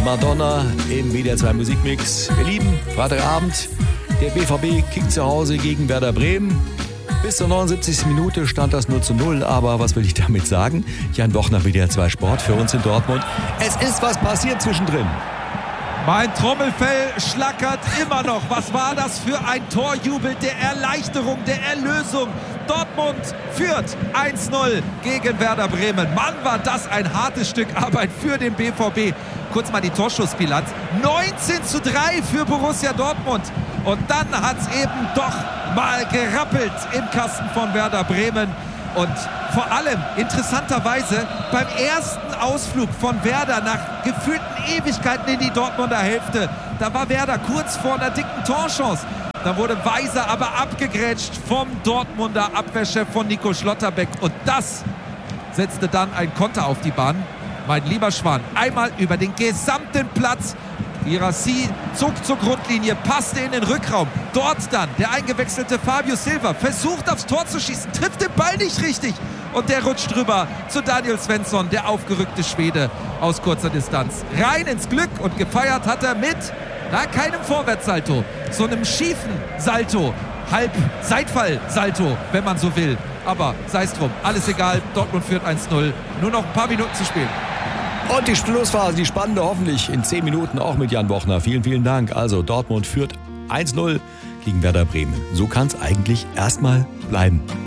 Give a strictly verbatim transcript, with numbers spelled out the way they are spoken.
Madonna im W D R zwei Musikmix. Ihr Lieben, Freitagabend, der B V B kickt zu Hause gegen Werder Bremen. Bis zur neunundsiebzigsten Minute stand das null zu null, aber was will ich damit sagen? Jan Bochner, W D R zwei Sport für uns in Dortmund. Es ist was passiert zwischendrin. Mein Trommelfell schlackert immer noch. Was war das für ein Torjubel der Erleichterung, der Erlösung? Dortmund führt eins null gegen Werder Bremen. Mann, war das ein hartes Stück Arbeit für den B V B. Kurz mal die Torschussbilanz. neunzehn zu drei für Borussia Dortmund. Und dann hat es eben doch mal gerappelt im Kasten von Werder Bremen. Und vor allem, interessanterweise, beim ersten Ausflug von Werder nach gefühlten Ewigkeiten in die Dortmunder Hälfte, da war Werder kurz vor einer dicken Torchance. Da wurde Weiser aber abgegrätscht vom Dortmunder Abwehrchef von Nico Schlotterbeck. Und das setzte dann ein Konter auf die Bahn. Mein lieber Schwan, einmal über den gesamten Platz. Girassi zog zur Grundlinie, passte in den Rückraum. Dort dann der eingewechselte Fabio Silva versucht aufs Tor zu schießen, trifft den Ball nicht richtig. Und der rutscht drüber zu Daniel Svensson, der aufgerückte Schwede aus kurzer Distanz. Rein ins Glück und gefeiert hat er mit, na, keinem Vorwärtssalto, so einem schiefen Salto. Halb Seitfall-Salto, wenn man so will. Aber sei es drum, alles egal, Dortmund führt eins null. Nur noch ein paar Minuten zu spielen. Und die Schlussphase, die spannende, hoffentlich in zehn Minuten auch mit Jan Bochner. Vielen, vielen Dank. Also Dortmund führt eins null gegen Werder Bremen. So kann es eigentlich erstmal bleiben.